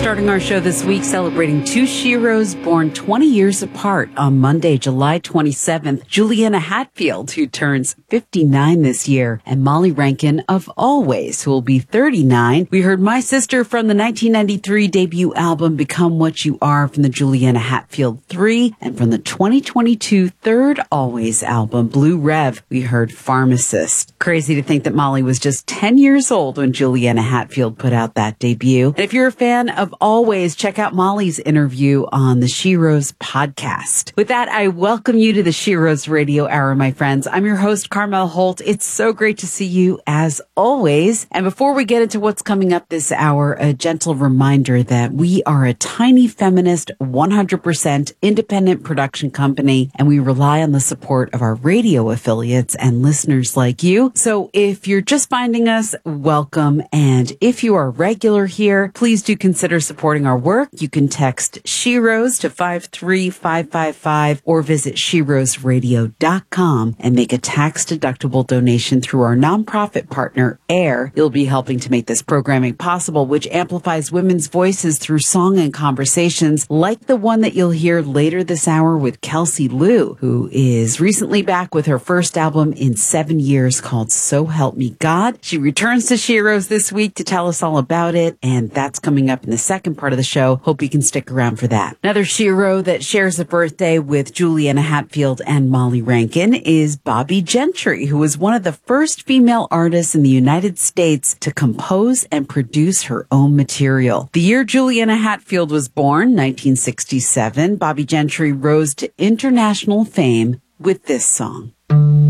Starting our show this week, celebrating two Sheroes born 20 years apart on Monday, July 27th. Juliana Hatfield, who turns 59 this year, and Molly Rankin of Always, who will be 39. We heard My Sister from the 1993 debut album Become What You Are from the Juliana Hatfield 3, and from the 2022 third Always album, Blue Rev, we heard Pharmacist. Crazy to think that Molly was just 10 years old when Juliana Hatfield put out that debut. And if you're a fan of Always, check out Molly's interview on the Sheroes podcast. With that, I welcome you to the Sheroes Radio Hour, my friends. I'm your host, Carmel Holt. It's so great to see you as always. And before we get into what's coming up this hour, a gentle reminder that we are a tiny feminist, 100% independent production company, and we rely on the support of our radio affiliates and listeners like you. So if you're just finding us, welcome. And if you are regular here, please do consider supporting our work. You can text Sheroes to 53555 or visit SheroesRadio.com and make a tax-deductible donation through our nonprofit partner, AIR. You'll be helping to make this programming possible, which amplifies women's voices through song and conversations like the one that you'll hear later this hour with Kelsey Liu, who is recently back with her first album in 7 years called So Help Me God. She returns to Sheroes this week to tell us all about it, and that's coming up in the second part of the show. Hope you can stick around for that. Another Shero that shares a birthday with Juliana Hatfield and Molly Rankin is Bobbie Gentry, who was one of the first female artists in the United States to compose and produce her own material. The year Juliana Hatfield was born, 1967, Bobbie Gentry rose to international fame with this song.